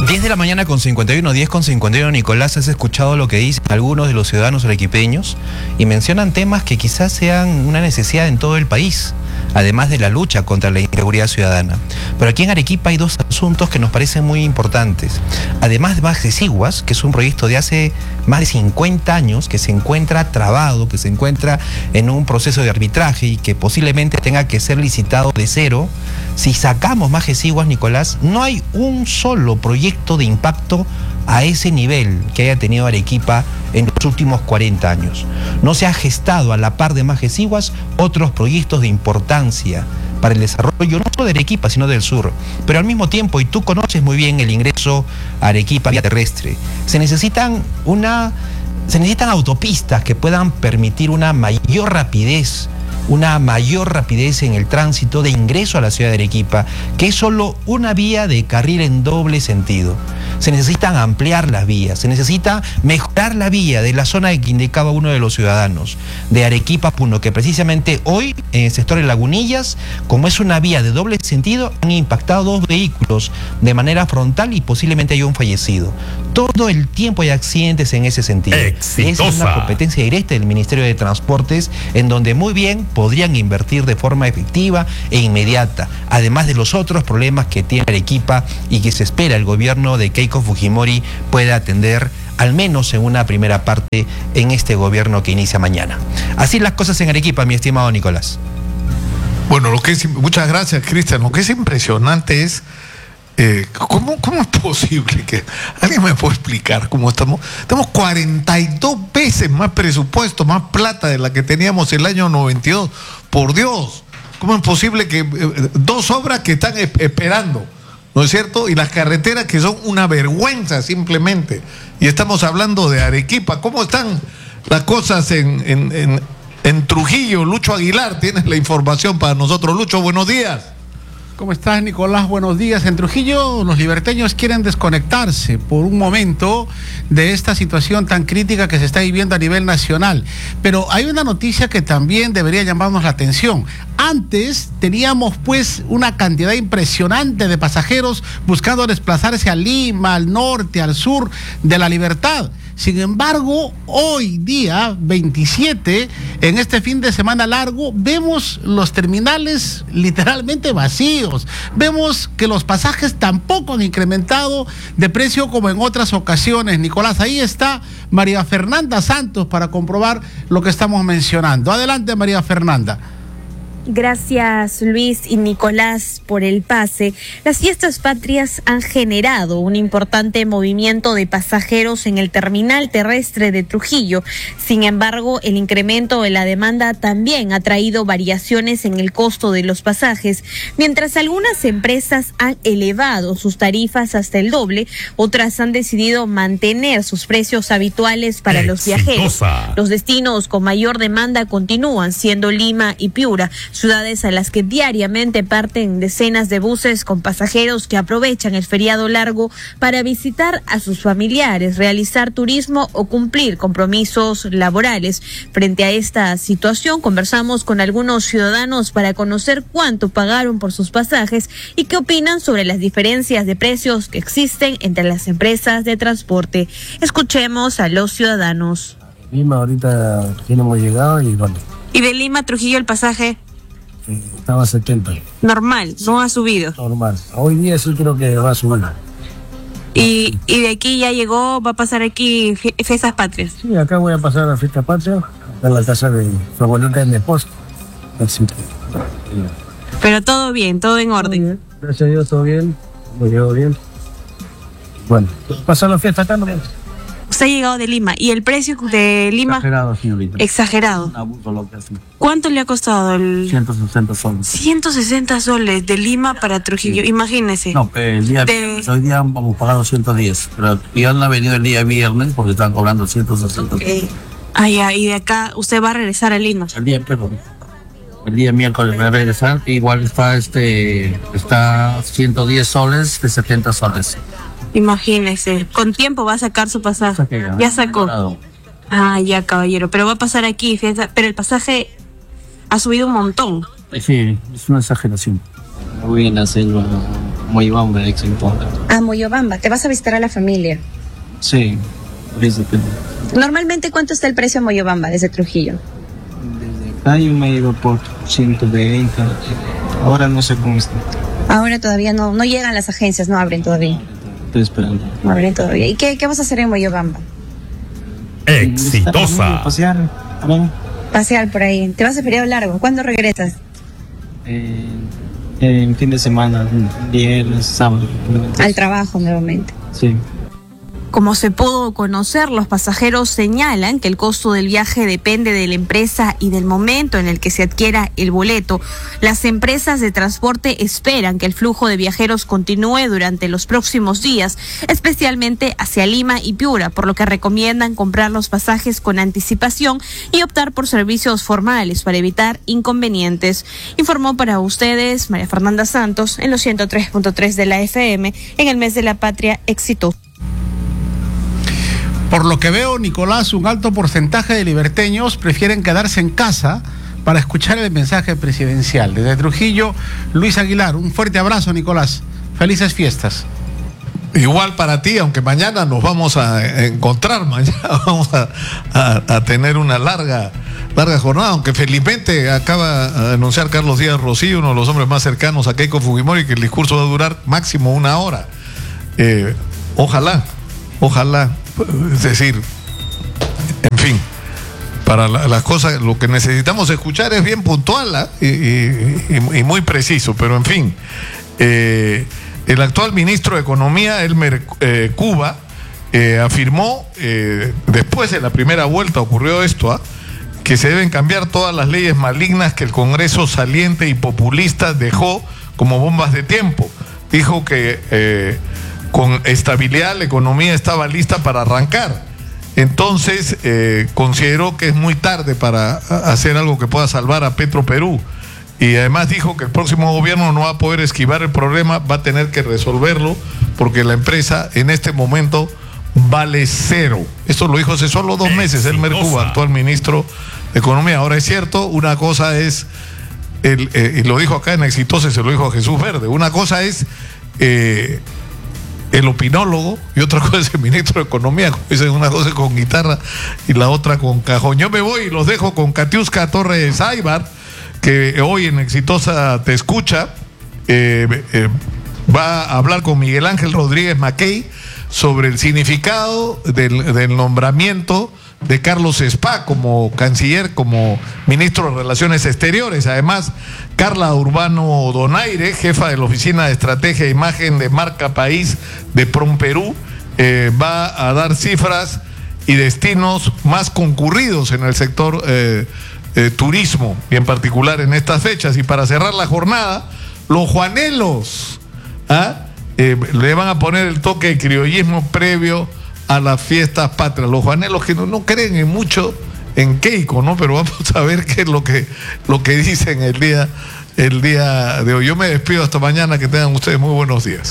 10 de la mañana con 51, 10 con 51, Nicolás, has escuchado lo que dicen algunos de los ciudadanos arequipeños y mencionan temas que quizás sean una necesidad en todo el país, además de la lucha contra la inseguridad ciudadana. Pero aquí en Arequipa hay dos asuntos que nos parecen muy importantes. Además de Bajes Iguas, que es un proyecto de hace más de 50 años, que se encuentra trabado, que se encuentra en un proceso de arbitraje y que posiblemente tenga que ser licitado de cero. Si sacamos Bajes Iguas, Nicolás, no hay un solo proyecto de impacto a ese nivel que haya tenido Arequipa en los últimos 40 años. No se ha gestado a la par de Bajes Iguas otros proyectos de importancia para el desarrollo no solo de Arequipa, sino del sur. Pero al mismo tiempo, y tú conoces muy bien el ingreso a Arequipa vía terrestre, se necesitan autopistas que puedan permitir una mayor rapidez en el tránsito de ingreso a la ciudad de Arequipa, que es solo una vía de carril en doble sentido. Se necesitan ampliar las vías, se necesita mejorar la vía de la zona que indicaba uno de los ciudadanos, de Arequipa a Puno, que precisamente hoy en el sector de Lagunillas, como es una vía de doble sentido, han impactado dos vehículos de manera frontal y posiblemente haya un fallecido. Todo el tiempo hay accidentes en ese sentido. Exitosa. Esa es una competencia directa del Ministerio de Transportes, en donde muy bien podrían invertir de forma efectiva e inmediata, además de los otros problemas que tiene Arequipa y que se espera el gobierno de Keiko Fujimori pueda atender, al menos en una primera parte, en este gobierno que inicia mañana. Así las cosas en Arequipa, mi estimado Nicolás. Bueno, muchas gracias, Cristian. Lo que es impresionante es ¿cómo es posible que alguien me pueda explicar cómo estamos? Tenemos 42 veces más presupuesto, más plata de la que teníamos el año 92. Por Dios, ¿cómo es posible que dos obras que están esperando, ¿no es cierto? Y las carreteras que son una vergüenza simplemente. Y estamos hablando de Arequipa. ¿Cómo están las cosas en Trujillo? Lucho Aguilar, tienes la información para nosotros. Lucho, buenos días. ¿Cómo estás, Nicolás? Buenos días. En Trujillo, los liberteños quieren desconectarse por un momento de esta situación tan crítica que se está viviendo a nivel nacional. Pero hay una noticia que también debería llamarnos la atención. Antes teníamos pues una cantidad impresionante de pasajeros buscando desplazarse a Lima, al norte, al sur de La Libertad. Sin embargo, hoy día 27, en este fin de semana largo, vemos los terminales literalmente vacíos. Vemos que los pasajes tampoco han incrementado de precio como en otras ocasiones. Nicolás, ahí está María Fernanda Santos para comprobar lo que estamos mencionando. Adelante, María Fernanda. Gracias, Luis y Nicolás, por el pase. Las fiestas patrias han generado un importante movimiento de pasajeros en el terminal terrestre de Trujillo. Sin embargo, el incremento de la demanda también ha traído variaciones en el costo de los pasajes. Mientras algunas empresas han elevado sus tarifas hasta el doble, otras han decidido mantener sus precios habituales para los viajeros. Los destinos con mayor demanda continúan siendo Lima y Piura, ciudades a las que diariamente parten decenas de buses con pasajeros que aprovechan el feriado largo para visitar a sus familiares, realizar turismo o cumplir compromisos laborales. Frente a esta situación, conversamos con algunos ciudadanos para conocer cuánto pagaron por sus pasajes y qué opinan sobre las diferencias de precios que existen entre las empresas de transporte. Escuchemos a los ciudadanos. Lima ahorita recién hemos llegado y bueno. ¿Y de Lima a Trujillo el pasaje? Estaba 70. Normal, no ha subido. Normal. Hoy día sí creo que va a subir. Y de aquí ya llegó, va a pasar aquí fiestas patrias. Sí, acá voy a pasar la fiesta patria, en la casa de su abuelita de mi esposa. Así que, pero todo bien, todo en orden. Bien. Gracias a Dios, todo bien. Me llevo bien. Bueno, pasar la fiesta acá, ¿no? Usted ha llegado de Lima. ¿Y el precio de Lima? Exagerado, señorita. Exagerado. Un abuso lo que hace. ¿Cuánto le ha costado el...? 160 soles. 160 soles de Lima para Trujillo, sí. Imagínese. No, hoy día vamos a pagar 210, pero ya no ha venido el día viernes porque están cobrando 160. Ah, ya, y de acá usted va a regresar a Lima. El día miércoles voy a regresar, igual está 110 soles de 70 soles. Imagínese, con tiempo va a sacar su pasaje. Ya sacó. Ah, ya, caballero, pero va a pasar aquí, fiesta, pero el pasaje ha subido un montón. Sí, es una exageración. Voy en la selva. Moyobamba, ex Imponta. A Moyobamba, ¿te vas a visitar a la familia? Sí, desde Normalmente, ¿cuánto está el precio en Moyobamba desde Trujillo? acá yo me he ido por 120. Ahora no sé cómo está. Ahora todavía no llegan las agencias, no abren todavía. Estoy esperando. No abren todavía. ¿Y qué vas a hacer en Moyobamba? Exitosa. Pasear, ¿no? Pasear por ahí. ¿Te vas a feriado largo? ¿Cuándo regresas? En fin de semana, viernes, sábado. Al trabajo nuevamente. Sí. Como se pudo conocer, los pasajeros señalan que el costo del viaje depende de la empresa y del momento en el que se adquiera el boleto. Las empresas de transporte esperan que el flujo de viajeros continúe durante los próximos días, especialmente hacia Lima y Piura, por lo que recomiendan comprar los pasajes con anticipación y optar por servicios formales para evitar inconvenientes. Informó para ustedes María Fernanda Santos en los 103.3 de la FM en el mes de la patria exitoso. Por lo que veo, Nicolás, un alto porcentaje de liberteños prefieren quedarse en casa para escuchar el mensaje presidencial. Desde Trujillo, Luis Aguilar, un fuerte abrazo, Nicolás. Felices fiestas. Igual para ti, aunque mañana nos vamos a encontrar, mañana vamos a tener una larga jornada, aunque felizmente acaba de anunciar Carlos Díaz Rocío, uno de los hombres más cercanos a Keiko Fujimori, que el discurso va a durar máximo 1 hora. Ojalá, es decir, en fin, para las cosas, lo que necesitamos escuchar es bien puntual y muy preciso, pero en fin, el actual ministro de Economía, Elmer Cuba, afirmó, después de la primera vuelta ocurrió esto, que se deben cambiar todas las leyes malignas que el Congreso saliente y populista dejó como bombas de tiempo. Dijo que con estabilidad la economía estaba lista para arrancar. Entonces consideró que es muy tarde para hacer algo que pueda salvar a Petroperú, y además dijo que el próximo gobierno no va a poder esquivar el problema, va a tener que resolverlo porque la empresa en este momento vale cero. Esto lo dijo hace solo 2 meses Elmer Cuba, actual ministro de Economía. Ahora es cierto, una cosa es y lo dijo acá en Exitosa, se lo dijo a Jesús Verde, una cosa es el opinólogo y otra cosa es el ministro de Economía. Como dicen, una cosa es con guitarra y la otra con cajón. Yo me voy y los dejo con Katiuska Torres Aybar, que hoy en Exitosa te escucha. Va a hablar con Miguel Ángel Rodríguez Mackey sobre el significado del nombramiento de Carlos Spa como canciller, como ministro de Relaciones Exteriores. Además, Carla Urbano Donaire, jefa de la Oficina de Estrategia e Imagen de Marca País de PROMPERÚ, va a dar cifras y destinos más concurridos en el sector turismo, y en particular en estas fechas. Y para cerrar la jornada, los juanelos le van a poner el toque de criollismo previo a las fiestas patrias. Los juanelos que no creen en mucho en Keiko, ¿no? Pero vamos a ver qué es lo que dicen el día de hoy. Yo me despido hasta mañana, que tengan ustedes muy buenos días.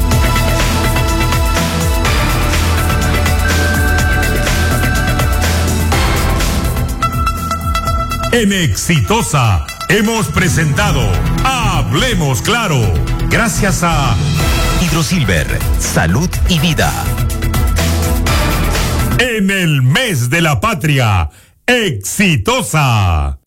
En Exitosa hemos presentado Hablemos Claro, gracias a Hidrosilver, Salud y Vida. En el mes de la patria, Exitosa.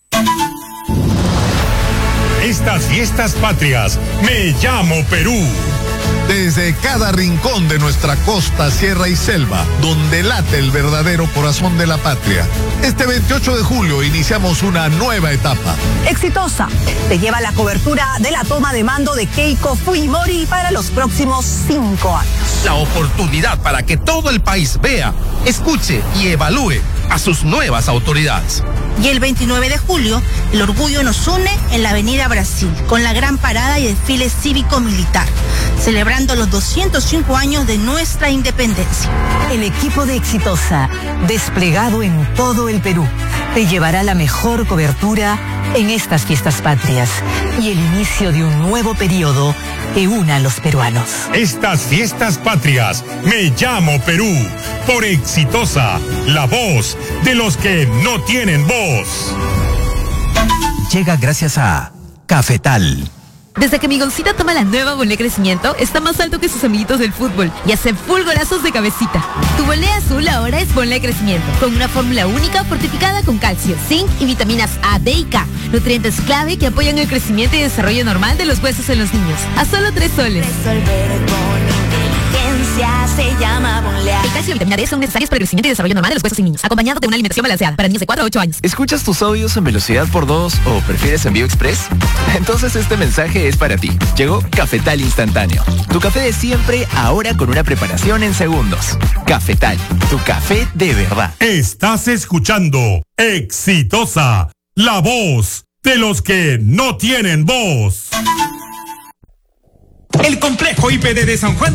Estas fiestas patrias, me llamo Perú. Desde cada rincón de nuestra costa, sierra y selva, donde late el verdadero corazón de la patria. Este 28 de julio iniciamos una nueva etapa. Exitosa te lleva la cobertura de la toma de mando de Keiko Fujimori para los próximos 5 años. La oportunidad para que todo el país vea, escuche y evalúe a sus nuevas autoridades. Y el 29 de julio, el orgullo nos une en la Avenida Brasil, con la gran parada y desfile cívico-militar, celebrando los 205 años de nuestra independencia. El equipo de Exitosa, desplegado en todo el Perú, te llevará la mejor cobertura en estas fiestas patrias y el inicio de un nuevo periodo que una a los peruanos. Estas fiestas patrias, me llamo Perú, por Exitosa, la voz de los que no tienen voz. Llega gracias a Cafetal. Desde que mi Goncita toma la nueva Bolé Crecimiento, está más alto que sus amiguitos del fútbol y hace full golazos de cabecita. Tu Bolé azul ahora es Bolé Crecimiento, con una fórmula única fortificada con calcio, zinc y vitaminas A, D y K, nutrientes clave que apoyan el crecimiento y desarrollo normal de los huesos en los niños. A solo 3 soles. Resolver con inteligencia se llama Bonlear. El calcio y vitamina D son necesarios para el crecimiento y desarrollo normal de los huesos en niños, acompañado de una alimentación balanceada para niños de 4 a 8 años. ¿Escuchas tus audios en velocidad por 2 o prefieres envío express? Entonces este mensaje es para ti. Llegó Cafetal Instantáneo. Tu café de siempre, ahora con una preparación en segundos. Cafetal, tu café de verdad. Estás escuchando Exitosa, la voz de los que no tienen voz. El complejo IPD de San Juan